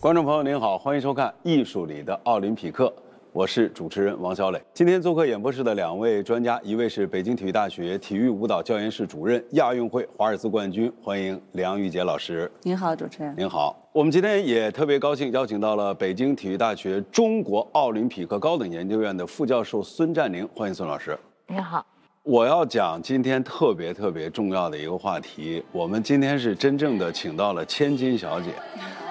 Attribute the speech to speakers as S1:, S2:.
S1: 观众朋友您好，欢迎收看《艺术里的奥林匹克》，我是主持人王小磊。今天做客演播室的两位专家，一位是北京体育大学体育舞蹈教研室主任、亚运会华尔兹冠军，欢迎梁玉洁老师。
S2: 您好，主持人。
S1: 您好，我们今天也特别高兴邀请到了北京体育大学中国奥林匹克高等研究院的副教授孙占宁，欢迎孙老师。
S2: 您好。
S1: 我要讲今天特别重要的一个话题，我们今天是真正的请到了千金小姐。